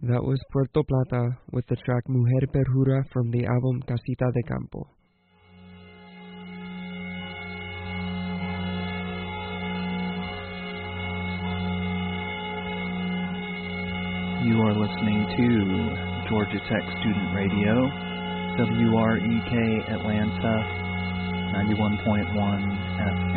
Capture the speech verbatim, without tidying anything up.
That was Puerto Plata with the track Mujer Perjura from the album Casita de Campo. You are listening to Georgia Tech Student Radio, W R E K Atlanta, ninety-one point one F M.